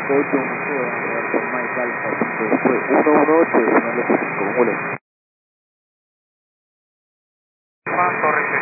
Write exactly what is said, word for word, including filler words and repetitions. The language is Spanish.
ocho uno cero, por Mike Alfa, fue uno uno ocho, uno ocho cinco, ¿cómo le? Juan Torres